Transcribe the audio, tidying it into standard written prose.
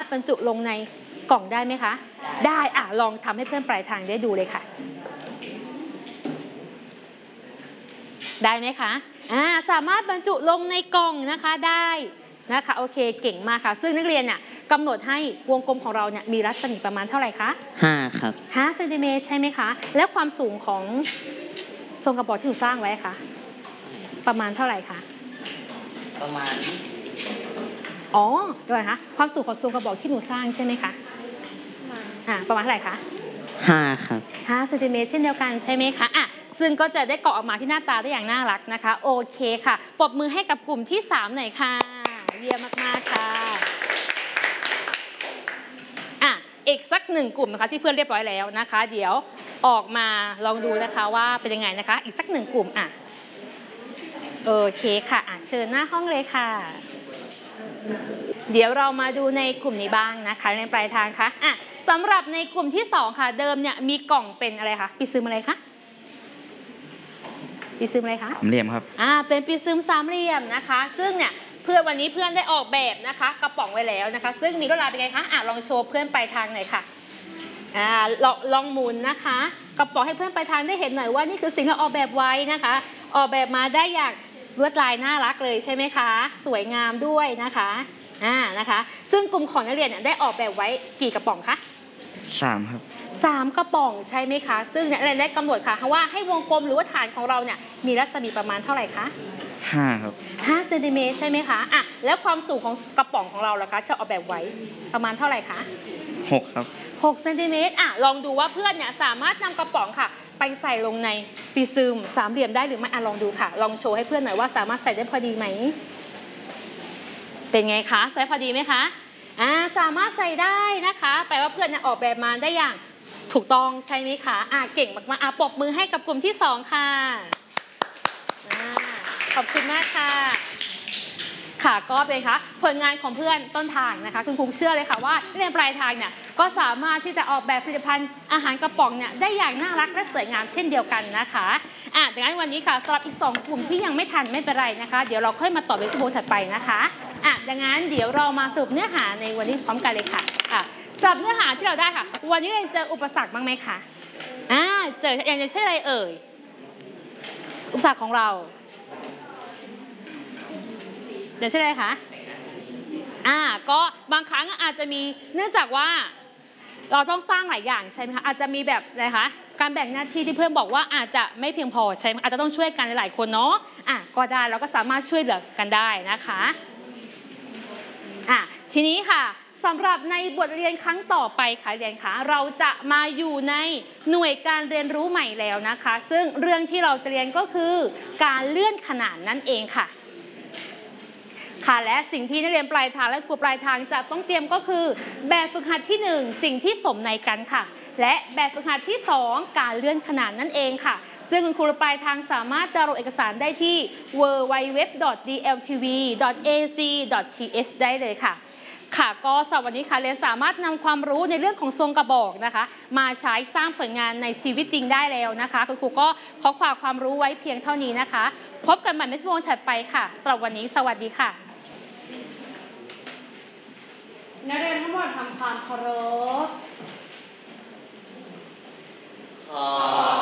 บรรจุลงในกล่องได้ไหมคะได้ลองทำให้เพื่อนปลายทางได้ดูเลยค่ะได้ไหมคะสามารถบรรจุลงในกล่องนะคะได้นะคะโอเคเก่งมากค่ะซึ่งนักเรียนเนี่ยกำหนดให้วงกลมของเราเนี่ยมีรัศมีประมาณเท่าไหร่คะ 5ครับ 5 เซนติเมตรใช่ไหมคะและความสูงของทรงกระบอกที่หนูสร้างไว้คะประมาณเท่าไหร่คะประมาณ 24ด้วยคะความสูงของทรงกระบอกที่หนูสร้างใช่ไหมคะประมาณเท่าไหร่คะ 5ครับ 5 เซนติเมตรเช่นเดียวกันใช่ไหมคะซึ่งก็จะได้เกาะออกมาที่หน้าตาได้อย่างน่ารักนะคะโอเคค่ะปรบมือให้กับกลุ่มที่3หน่อยค่ะเยี่ยมมากๆค่ะอีกสัก1กลุ่มนะคะที่เพื่อนเรียบร้อยแล้วนะคะเดี๋ยวออกมาลองดูนะคะว่าเป็นยังไงนะคะอีกสัก1กลุ่มโอเคค่ะเชิญหน้าห้องเลยค่ะเดี๋ยวเรามาดูในกลุ่มนี้บ้างนะคะในปลายทางค่ะสำหรับในกลุ่มที่2ค่ะเดิมเนี่ยมีกล่องเป็นอะไรคะปีซึมอะไรคะปีซึมอะไรคะสามเหลี่ยมครับเป็นปีซึมสามเหลี่ยมนะคะซึ่งเนี่ยวันนี้เพื่อนได้ออกแบบนะคะกระป๋องไว้แล้วนะคะซึ่งมีลวดลายเป็นไงคะลองโชว์เพื่อนปลายทางหน่อยค่ะลองหมุนนะคะกระป๋องให้เพื่อนปลายทางได้เห็นหน่อยว่านี่คือสิ่งที่เราออกแบบไว้นะคะออกแบบมาได้อย่างลวดลายน่ารักเลยใช่ไหมคะสวยงามด้วยนะคะนะคะซึ่งกลุ่มของนักเรียนเนี่ยได้ออกแบบไว้กี่กระป๋องคะ 3ครับ 3กระป๋องใช่ไหมคะซึ่งนักเรียนได้กำหนดค่ะว่าให้วงกลมหรือว่าฐานของเราเนี่ยมีรัศมีประมาณเท่าไหร่คะ 5ครับ 5 เซนติเมตรใช่ไหมคะแล้วความสูงของกระป๋องของเราล่ะคะที่เราออกแบบไว้ประมาณเท่าไหร่คะ 6ครับ 6 เซนติเมตรลองดูว่าเพื่อนเนี่ยสามารถนำกระป๋องค่ะไปใส่ลงในปีซึมสามเหลี่ยมได้หรือไม่ลองดูค่ะลองโชว์ให้เพื่อนหน่อยว่าสามารถใส่ได้พอดีไหมเป็นไงคะใส่พอดีไหมคะสามารถใส่ได้นะคะแปลว่าเพื่อนเนี่ยออกแบบมาได้อย่างถูกต้องใช่ไหมคะเก่งมากๆปรบมือให้กับกลุ่มที่2ค่ะขอบคุณมากค่ะก็เป็นคะผลงานของเพื่อนต้นทางนะคะคุณครูเชื่อเลยค่ะว่านักเรียนปลายทางเนี่ยก็สามารถที่จะออกแบบผลิตภัณฑ์อาหารกระป๋องเนี่ยได้อย่างน่ารักและสวยงามเช่นเดียวกันนะคะดังนั้นวันนี้ค่ะสำหรับอีก2กลุ่มที่ยังไม่ทันไม่เป็นไรนะคะเดี๋ยวเราค่อยมาต่อในชั่วโมงถัดไปนะคะดังนั้นเดี๋ยวเรามาสรุปเนื้อหาในวันนี้พร้อมกันเลยค่ะสำหรับเนื้อหาที่เราได้ค่ะวันนี้เราเจออุปสรรคบ้างไหมคะเจออย่างเช่นอะไรเอ่ยอุปสรรคของเราเดี๋ยวใช่ไหมคะก็บางครั้งอาจจะมีเนื่องจากว่าเราต้องสร้างหลายอย่างใช่ไหมคะอาจจะมีแบบอะไรคะการแบ่งหน้าที่ที่เพื่อนบอกว่าอาจจะไม่เพียงพอใช่ไหมอาจจะต้องช่วยกันหลายคนเนาะก็ได้เราก็สามารถช่วยเหลือกันได้นะคะทีนี้ค่ะสำหรับในบทเรียนครั้งต่อไปค่ะเรียนคะเราจะมาอยู่ในหน่วยการเรียนรู้ใหม่แล้วนะคะซึ่งเรื่องที่เราจะเรียนก็คือการเลื่อนขนานนั่นเองค่ะและสิ่งที่นักเรียนปลายทางและครูปลายทางจะต้องเตรียมก็คือแบบฝึกหัดที่1สิ่งที่สมในกันค่ะและแบบฝึกหัดที่2การเลื่อนขนานนั่นเองค่ะซึ่งคุณครูปลายทางสามารถดาวน์โหลดเอกสารได้ที่ www.dltv.ac.th ได้เลยค่ะก็สำหรับวันนี้ค่ะเรียนสามารถนำความรู้ในเรื่องของทรงกระบอกนะคะมาใช้สร้างผลงานในชีวิตจริงได้แล้วนะคะคุณครูก็ขอฝากความรู้ไว้เพียงเท่านี้นะคะพบกันใหม่ในชั่วโมงถัดไปค่ะสำหรับวันนี้สวัสดีค่ะนักเรียนทั้งหมดทำความเคารพ